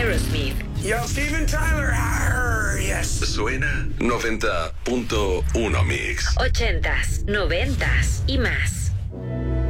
Aerosmith. Yo, Steven Tyler. Arr, yes. Suena 90.1 Mix. 80s, 90s y más.